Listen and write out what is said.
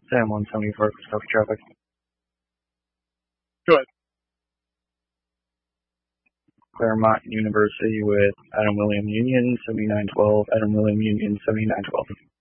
Sam 174 for Coffee Traffic. Go ahead. Claremont University with Adam William Union 7912, Adam William Union 7912.